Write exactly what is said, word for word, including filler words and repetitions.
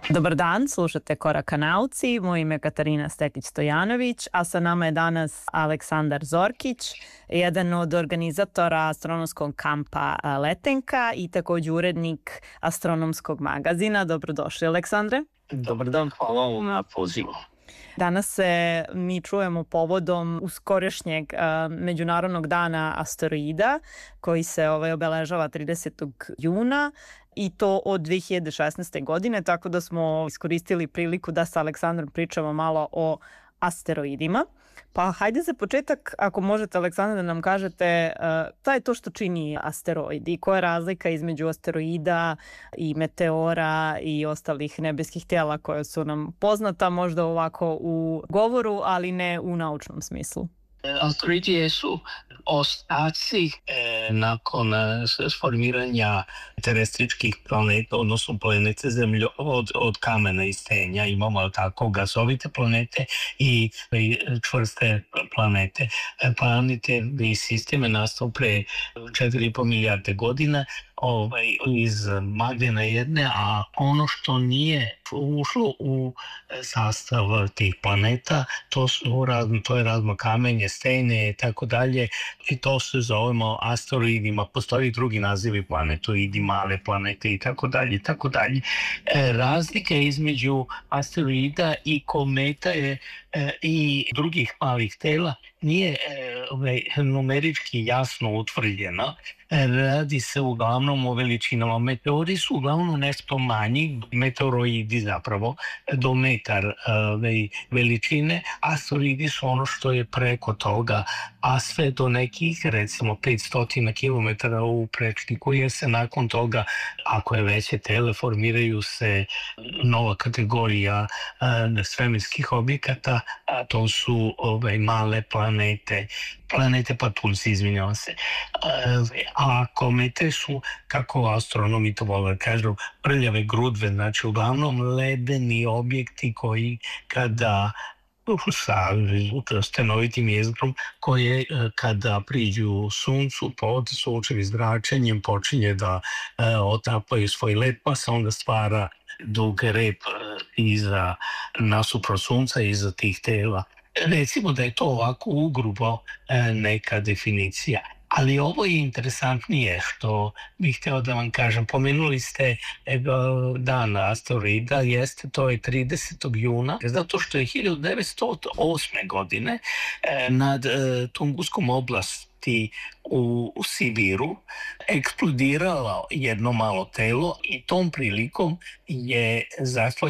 Dobar dan, slušate Korak ka nauci, moje ime je Katarina Stekić-Stojanović, a sa nama je danas Aleksandar Zorkić, jedan od organizatora astronomskog kampa Letenka i takođe urednik astronomskog magazina. Dobrodošli, Aleksandre. Dobar dan, hvala vam na pozivu. Danas se mi čujemo povodom uskorešnjeg uh, Međunarodnog dana asteroida koji se ovaj, obeležava tridesetog juna i to od dve hiljade šesnaeste. godine, tako da smo iskoristili priliku da sa Aleksandrom pričamo malo o asteroidima. Pa hajde za početak, ako možete, Aleksandar, da nam kažete uh, šta je to što čini asteroid i koja je razlika između asteroida i meteora i ostalih nebeskih tela koja su nam poznata možda ovako u govoru, ali ne u naučnom smislu. Asteroidi jesu ostaci e, nakon e, formiranja terestričkih planeta, odnosno planete Zemlje od, od kamena i stenja. Imamo tako gasovite planete i, i čvrste planete. Planete i sisteme nastao pre četiri i po milijarde godina ovaj, iz magdene jedne, a ono što nije ušlo u sastav tih planeta, to, su razno, to je razno kamenje, stene i tako dalje, i to se zovemo asteroidima. Postoji drugi nazivi planetoidi, male planete i tako dalje i tako dalje. Razlika između asteroida i kometa je e, i drugih malih tela nije e, ovaj, numerički jasno utvrđena. Radi se uglavnom o veličinama. Meteori su uglavnom nešto manji, meteoroidi zapravo, do metar ovaj, veličine. Asteroidi su ono što je preko toga, a sve do nekih recimo petsto kilometara u prečniku, jer se nakon toga, ako je veće tele, formiraju se nova kategorija uh, svemirskih objekata, a to su ovaj, male planete, planete patulci, izvinjavam se. Uh, a komete su, kako astronomi to vole da kažu, prljave grudve, znači uglavnom ledeni objekti koji kada sa stenovitim jezgrom, koje kada priđu suncu pod sunčevim zračenjem počinje da e, otapaju svoj led, pa se onda stvara dug rep iza, nasuprot sunca, iza tih tela. Recimo da je to ovako ugrubo e, neka definicija. Ali ovo je interesantnije što bih hteo da vam kažem. Pomenuli ste dan asteroida, jeste, to je tridesetog juna, zato što je hiljadu devetsto osme. godine nad Tunguskom oblasti u, u Sibiru eksplodiralo jedno malo telo i tom prilikom je zašla